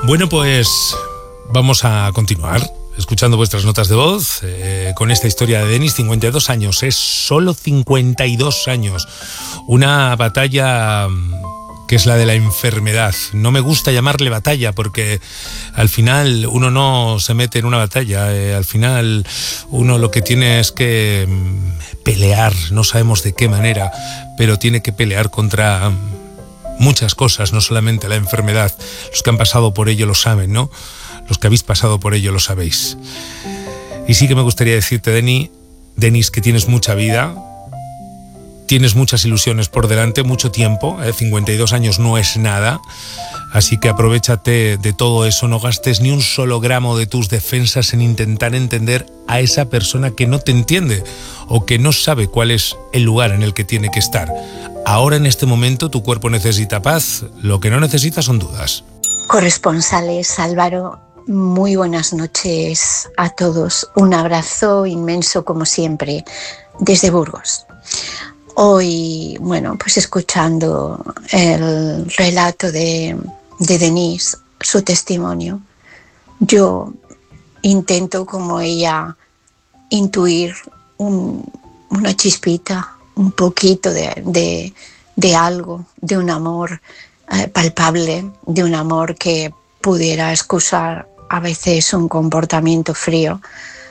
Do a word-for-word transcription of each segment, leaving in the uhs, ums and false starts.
Bueno, pues vamos a continuar escuchando vuestras notas de voz eh, con esta historia de Denis. Cincuenta y dos años, es solo cincuenta y dos años. Una batalla que es la de la enfermedad. No me gusta llamarle batalla porque al final uno no se mete en una batalla. Eh, al final uno lo que tiene es que pelear, no sabemos de qué manera, pero tiene que pelear contra muchas cosas, no solamente la enfermedad. Los que han pasado por ello lo saben, ¿no? Los que habéis pasado por ello lo sabéis. Y sí que me gustaría decirte, Deni, Denis, que tienes mucha vida, tienes muchas ilusiones por delante, mucho tiempo, ¿eh? cincuenta y dos años no es nada, así que aprovéchate de todo eso, no gastes ni un solo gramo de tus defensas en intentar entender a esa persona que no te entiende o que no sabe cuál es el lugar en el que tiene que estar. Ahora, en este momento, tu cuerpo necesita paz, lo que no necesita son dudas. Corresponsales, Álvaro, muy buenas noches a todos. Un abrazo inmenso, como siempre, desde Burgos. Hoy, bueno, pues escuchando el relato de, de Denis, su testimonio, yo intento, como ella, intuir un, una chispita, un poquito de, de, de algo, de un amor eh, palpable, de un amor que pudiera excusar a veces un comportamiento frío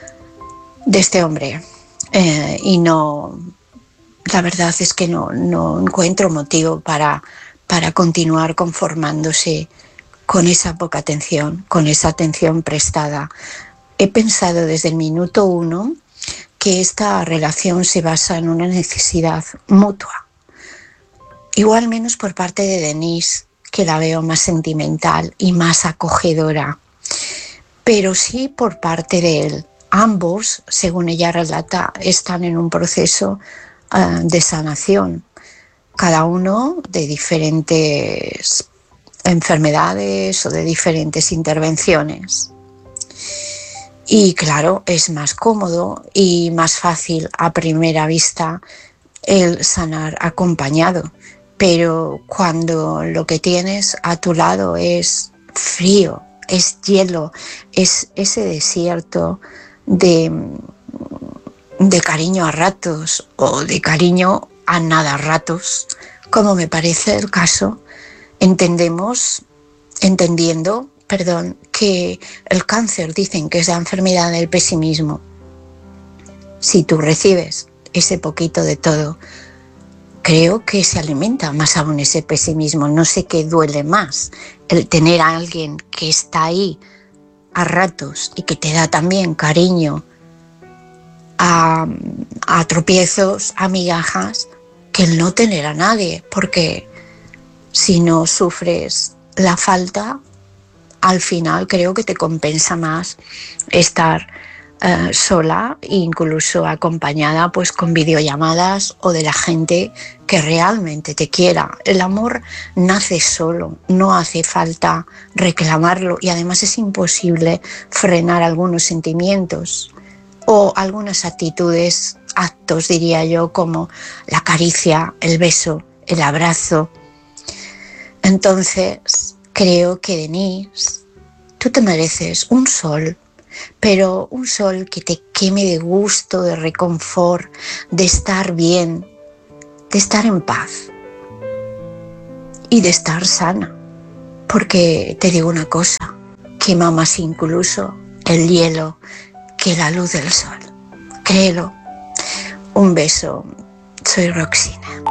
de este hombre. Eh, y no, la verdad es que no, no encuentro motivo para, para continuar conformándose con esa poca atención, con esa atención prestada. He pensado desde el minuto uno que esta relación se basa en una necesidad mutua. Igual menos por parte de Denis, que la veo más sentimental y más acogedora, pero sí por parte de él. Ambos, según ella relata, están en un proceso uh, de sanación, cada uno de diferentes enfermedades o de diferentes intervenciones. Y claro, es más cómodo y más fácil a primera vista el sanar acompañado, pero cuando lo que tienes a tu lado es frío, es hielo, es ese desierto de, de cariño a ratos o de cariño a nada a ratos, como me parece el caso, entendemos, entendiendo, perdón, que el cáncer dicen que es la enfermedad del pesimismo. Si tú recibes ese poquito de todo, creo que se alimenta más aún ese pesimismo. No sé qué duele más, el tener a alguien que está ahí a ratos y que te da también cariño a, a tropiezos, a migajas, que el no tener a nadie, porque si no sufres la falta, al final creo que te compensa más estar uh, sola, incluso acompañada pues con videollamadas o de la gente que realmente te quiera. El amor nace solo, no hace falta reclamarlo, y además es imposible frenar algunos sentimientos o algunas actitudes, actos diría yo, como la caricia, el beso, el abrazo. Entonces creo que, Denis, tú te mereces un sol, pero un sol que te queme de gusto, de reconfort, de estar bien, de estar en paz y de estar sana. Porque te digo una cosa, quema más incluso el hielo que la luz del sol. Créelo. Un beso. Soy Roxina.